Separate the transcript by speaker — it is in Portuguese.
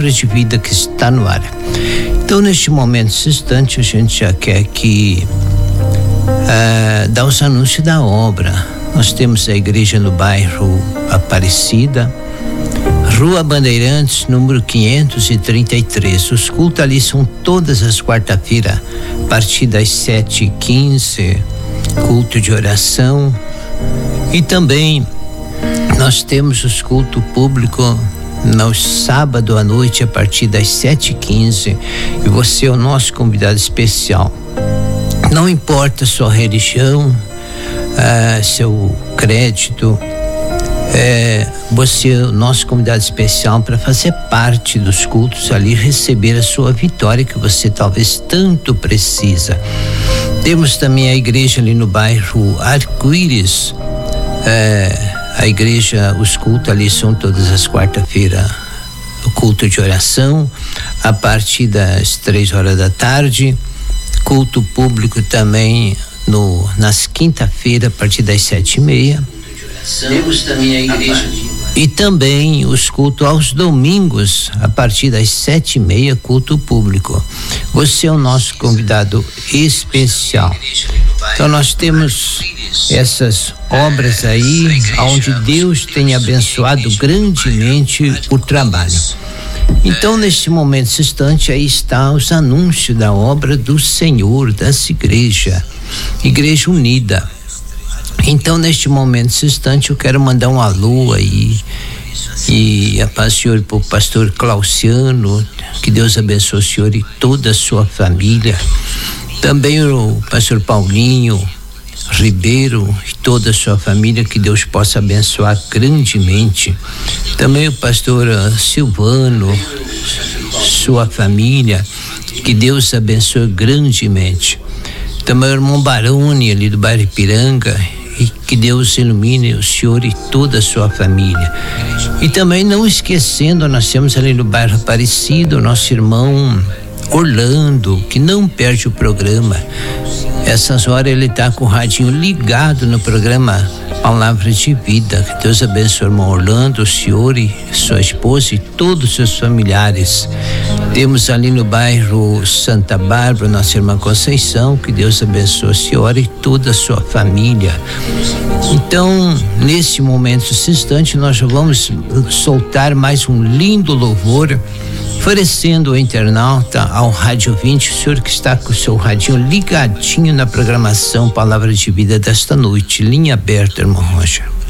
Speaker 1: Palavra de Vida que está no ar. Então, neste momento, nesse instante, a gente já quer aqui dar os anúncios da obra. Nós temos a igreja no bairro Aparecida, Rua Bandeirantes, número 533. Os cultos ali são todas as quarta-feiras, a partir das 7h15, culto de oração. E também nós temos os cultos públicos no sábado à noite, a partir das 7h15. E você é o nosso convidado especial. Não importa a sua religião, seu crédito, você é o nosso convidado especial para fazer parte dos cultos ali, receber a sua vitória que você talvez tanto precisa. Temos também a igreja ali no bairro Arco-Íris. A igreja, os cultos ali são todas as quarta-feiras, o culto de oração a partir das 3h da tarde, culto público também nas quinta-feiras a partir das 7h30. Temos também a igreja e também os cultos aos domingos a partir das 7h30, culto público. Você é o nosso convidado especial. Então nós temos essas obras aí onde Deus tem abençoado grandemente o trabalho. Então, neste momento, nesse instante, aí está os anúncios da obra do Senhor, dessa igreja unida. Então, neste momento, nesse instante, eu quero mandar um alô aí e a paz do Senhor para o pastor Clauciano, que Deus abençoe o senhor e toda a sua família. Também o pastor Paulinho Ribeiro e toda a sua família, que Deus possa abençoar grandemente. Também o pastor Silvano, sua família, que Deus abençoe grandemente. Também o irmão Baroni ali do bairro Ipiranga, e que Deus ilumine o senhor e toda a sua família. E também não esquecendo, nós temos ali no bairro Aparecido o nosso irmão Orlando, que não perde o programa. Essas horas ele está com o radinho ligado no programa Palavra de Vida. Que Deus abençoe o irmão Orlando, o senhor e sua esposa e todos os seus familiares. Temos ali no bairro Santa Bárbara nossa irmã Conceição, que Deus abençoe a senhora e toda a sua família. Então, nesse momento, nesse instante, nós já vamos soltar mais um lindo louvor, oferecendo ao internauta, ao Rádio 20, o senhor que está com o seu radinho ligadinho na programação Palavra de Vida desta noite. Linha aberta, irmão Roger.